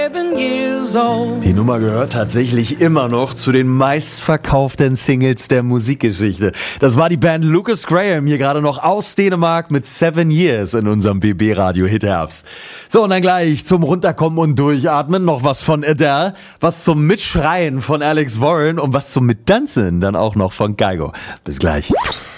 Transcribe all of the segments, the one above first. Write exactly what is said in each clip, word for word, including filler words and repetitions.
Die Nummer gehört tatsächlich immer noch zu den meistverkauften Singles der Musikgeschichte. Das war die Band Lucas Graham hier gerade noch aus Dänemark mit Seven Years in unserem B B-Radio Hitherbst. So, und dann gleich zum Runterkommen und Durchatmen noch was von Adele, was zum Mitschreien von Alex Warren und was zum Mittanzen dann auch noch von Kygo. Bis gleich.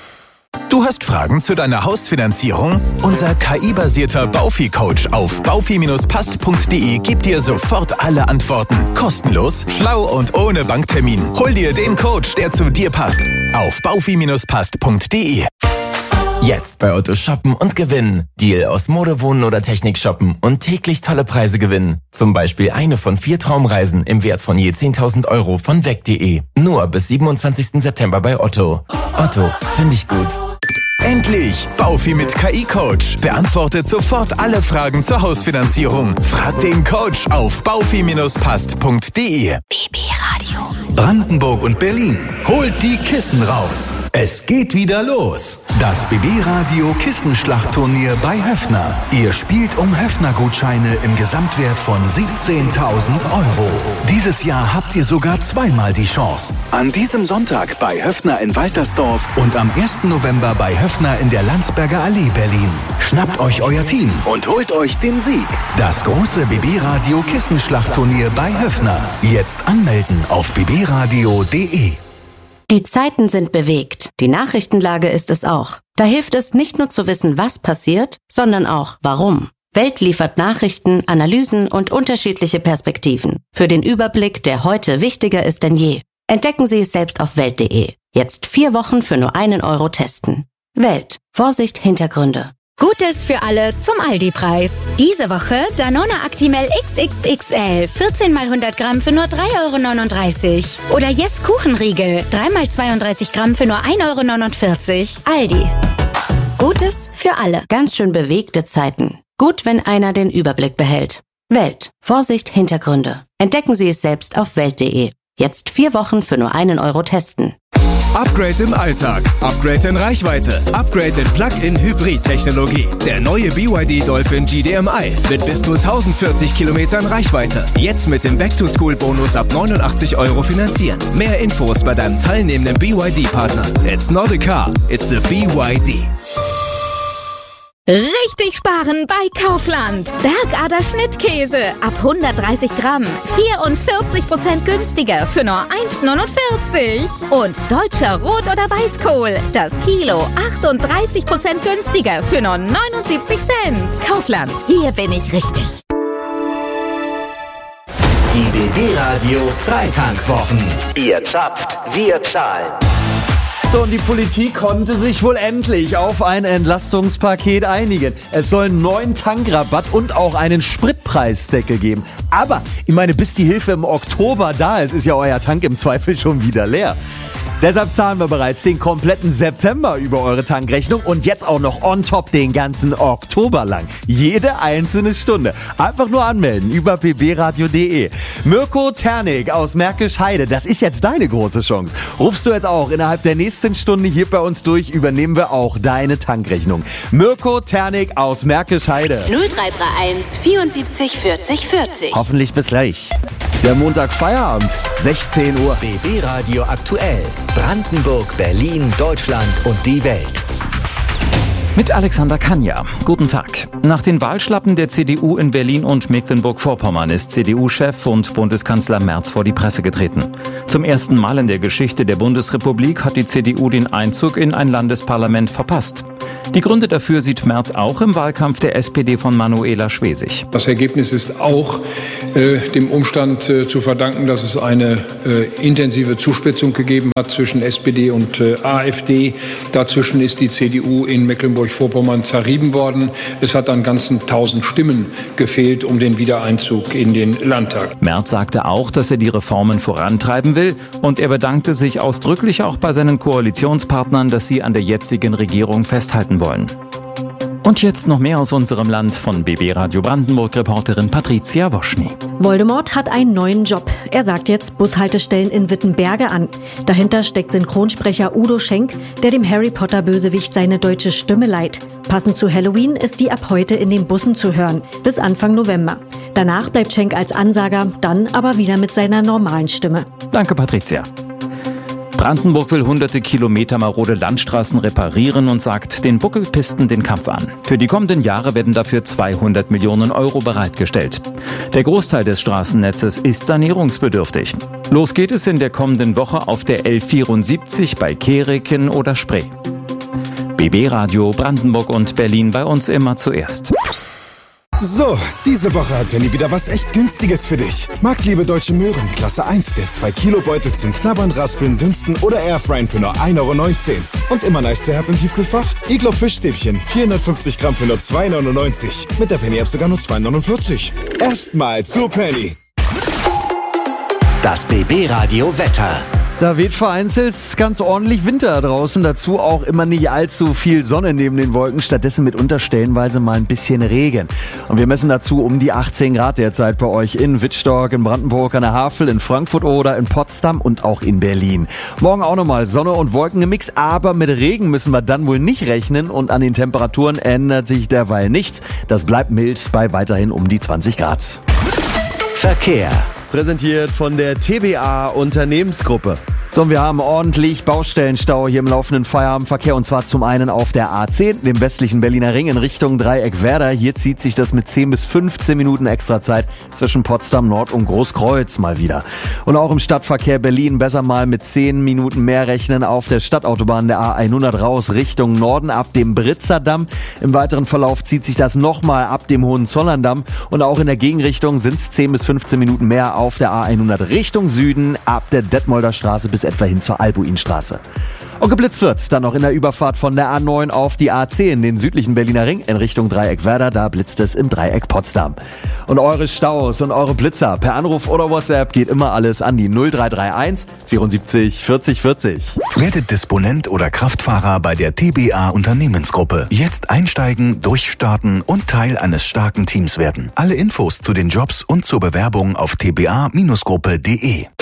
Du hast Fragen zu deiner Hausfinanzierung? Unser K I-basierter Baufi-Coach auf baufi Bindestrich passt Punkt de gibt dir sofort alle Antworten. Kostenlos, schlau und ohne Banktermin. Hol dir den Coach, der zu dir passt. Auf baufi Bindestrich passt Punkt de. Jetzt bei Otto shoppen und gewinnen. Deal aus Mode, Wohnen oder Technik shoppen und täglich tolle Preise gewinnen. Zum Beispiel eine von vier Traumreisen im Wert von je zehntausend Euro von weg Punkt de. Nur bis siebenundzwanzigsten September bei Otto. Otto, finde ich gut. Endlich! Baufi mit K I-Coach. Beantwortet sofort alle Fragen zur Hausfinanzierung. Frag den Coach auf baufi Bindestrich passt Punkt de. B B-Radio. Brandenburg und Berlin. Holt die Kissen raus. Es geht wieder los. Das B B-Radio Kissenschlachtturnier bei Höffner. Ihr spielt um Höffner-Gutscheine im Gesamtwert von siebzehntausend Euro. Dieses Jahr habt ihr sogar zweimal die Chance. An diesem Sonntag bei Höffner in Waltersdorf und am ersten November bei Höffner in der Landsberger Allee Berlin. Schnappt euch euer Team und holt euch den Sieg. Das große B B-Radio Kissenschlachtturnier bei Höffner. Jetzt anmelden auf b b radio punkt de. Die Zeiten sind bewegt. Die Nachrichtenlage ist es auch. Da hilft es nicht nur zu wissen, was passiert, sondern auch warum. Welt liefert Nachrichten, Analysen und unterschiedliche Perspektiven. Für den Überblick, der heute wichtiger ist denn je. Entdecken Sie es selbst auf welt punkt de. Jetzt vier Wochen für nur einen Euro testen. Welt. Vorsicht, Hintergründe. Gutes für alle zum Aldi-Preis. Diese Woche Danone Actimel X X X L vierzehn mal hundert Gramm für nur drei Euro neununddreißig. Oder Yes Kuchenriegel drei mal zweiunddreißig Gramm für nur ein Euro neunundvierzig. Aldi. Gutes für alle. Ganz schön bewegte Zeiten. Gut, wenn einer den Überblick behält. Welt. Vorsicht, Hintergründe. Entdecken Sie es selbst auf welt punkt de. Jetzt vier Wochen für nur einen Euro testen. Upgrade im Alltag, Upgrade in Reichweite, Upgrade in Plug-in-Hybrid-Technologie. Der neue B Y D Dolphin G D M I mit bis zu tausendvierzig Kilometern Reichweite. Jetzt mit dem Back-to-School-Bonus ab neunundachtzig Euro finanzieren. Mehr Infos bei deinem teilnehmenden B Y D-Partner. It's not a car, it's a B Y D. Richtig sparen bei Kaufland. Bergader Schnittkäse ab hundertdreißig Gramm. vierundvierzig Prozent günstiger für nur eins neunundvierzig. Und deutscher Rot- oder Weißkohl. Das Kilo achtunddreißig Prozent günstiger für nur neunundsiebzig Cent. Kaufland. Hier bin ich richtig. Die B B-Radio Freitankwochen. Ihr zapft, wir zahlen. So, und die Politik konnte sich wohl endlich auf ein Entlastungspaket einigen. Es soll einen neuen Tankrabatt und auch einen Spritpreisdeckel geben. Aber, ich meine, bis die Hilfe im Oktober da ist, ist ja euer Tank im Zweifel schon wieder leer. Deshalb zahlen wir bereits den kompletten September über eure Tankrechnung und jetzt auch noch on top den ganzen Oktober lang. Jede einzelne Stunde. Einfach nur anmelden über b b radio punkt de. Mirko Ternig aus Märkisch Heide, das ist jetzt deine große Chance. Rufst du jetzt auch innerhalb der nächsten Stunde hier bei uns durch, übernehmen wir auch deine Tankrechnung. Mirko Ternig aus Märkisch Heide. null drei drei eins vierundsiebzig vierzig vierzig. Hoffentlich bis gleich. Der Montag Feierabend, sechzehn Uhr. B B-Radio aktuell. Brandenburg, Berlin, Deutschland und die Welt. Mit Alexander Kanja. Guten Tag. Nach den Wahlschlappen der C D U in Berlin und Mecklenburg-Vorpommern ist C D U-Chef und Bundeskanzler Merz vor die Presse getreten. Zum ersten Mal in der Geschichte der Bundesrepublik hat die C D U den Einzug in ein Landesparlament verpasst. Die Gründe dafür sieht Merz auch im Wahlkampf der S P D von Manuela Schwesig. Das Ergebnis ist auch äh, dem Umstand äh, zu verdanken, dass es eine äh, intensive Zuspitzung gegeben hat zwischen S P D und äh, AfD. Dazwischen ist die C D U in Mecklenburg-Vorpommern zerrieben worden. Es hat an ganzen tausend Stimmen gefehlt, um den Wiedereinzug in den Landtag. Merz sagte auch, dass er die Reformen vorantreiben will, und er bedankte sich ausdrücklich auch bei seinen Koalitionspartnern, dass sie an der jetzigen Regierung festhalten wollen. Und jetzt noch mehr aus unserem Land von B B Radio Brandenburg-Reporterin Patricia Woschny. Voldemort hat einen neuen Job. Er sagt jetzt Bushaltestellen in Wittenberge an. Dahinter steckt Synchronsprecher Udo Schenk, der dem Harry-Potter-Bösewicht seine deutsche Stimme leiht. Passend zu Halloween ist die ab heute in den Bussen zu hören, bis Anfang November. Danach bleibt Schenk als Ansager, dann aber wieder mit seiner normalen Stimme. Danke, Patricia. Brandenburg will hunderte Kilometer marode Landstraßen reparieren und sagt den Buckelpisten den Kampf an. Für die kommenden Jahre werden dafür zweihundert Millionen Euro bereitgestellt. Der Großteil des Straßennetzes ist sanierungsbedürftig. Los geht es in der kommenden Woche auf der L vierundsiebzig bei Kehricken oder Spree. B B Radio Brandenburg und Berlin bei uns immer zuerst. So, diese Woche hat Penny wieder was echt Günstiges für dich. Marktliebe Deutsche Möhren, Klasse eins, der zwei Kilo Beutel zum Knabbern, Raspeln, Dünsten oder Airfryen für nur ein Euro neunzehn. Und immer nice to have im Tiefkühlfach? Iglo Fischstäbchen, vierhundertfünfzig Gramm für nur zwei neunundneunzig. Mit der Penny-App sogar nur zwei neunundvierzig. Erstmal zu Penny. Das B B Radio Wetter. Da weht vereinzelt ganz ordentlich Winter draußen. Dazu auch immer nicht allzu viel Sonne neben den Wolken. Stattdessen mitunter stellenweise mal ein bisschen Regen. Und wir messen dazu um die achtzehn Grad derzeit bei euch in Wittstock, in Brandenburg an der Havel, in Frankfurt oder in Potsdam und auch in Berlin. Morgen auch nochmal Sonne und Wolken im Mix, aber mit Regen müssen wir dann wohl nicht rechnen. Und an den Temperaturen ändert sich derweil nichts. Das bleibt mild bei weiterhin um die zwanzig Grad. Verkehr. Präsentiert von der T B A Unternehmensgruppe. So, und wir haben ordentlich Baustellenstau hier im laufenden Feierabendverkehr und zwar zum einen auf der A zehn, dem westlichen Berliner Ring in Richtung Dreieck Werder. Hier zieht sich das mit zehn bis fünfzehn Minuten extra Zeit zwischen Potsdam Nord und Großkreuz mal wieder. Und auch im Stadtverkehr Berlin besser mal mit zehn Minuten mehr rechnen auf der Stadtautobahn der A hundert raus Richtung Norden ab dem Britzerdamm. Im weiteren Verlauf zieht sich das nochmal ab dem Hohenzollerndamm und auch in der Gegenrichtung sind es zehn bis fünfzehn Minuten mehr auf der A hundert Richtung Süden ab der Detmolder Straße bis etwa hin zur Albuinstraße. Und geblitzt wird dann noch in der Überfahrt von der A neun auf die A zehn, den südlichen Berliner Ring in Richtung Dreieck Werder. Da blitzt es im Dreieck Potsdam. Und eure Staus und eure Blitzer per Anruf oder WhatsApp geht immer alles an die null drei drei eins vierundsiebzig vierzig vierzig. Werdet Disponent oder Kraftfahrer bei der T B A Unternehmensgruppe. Jetzt einsteigen, durchstarten und Teil eines starken Teams werden. Alle Infos zu den Jobs und zur Bewerbung auf t b a Gruppe punkt d e.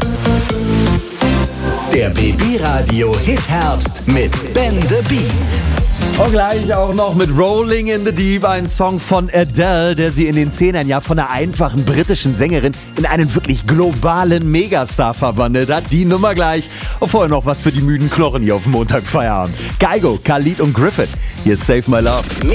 Der B B Radio Hit Herbst mit Ben the Beat. Und gleich auch noch mit Rolling in the Deep, ein Song von Adele, der sie in den Zehnern ja von einer einfachen britischen Sängerin in einen wirklich globalen Megastar verwandelt hat. Die Nummer gleich. Und vorher noch was für die müden Knochen hier auf dem Montagfeierabend. Geigo, Khalid und Griffin. Hier ist Save My Love.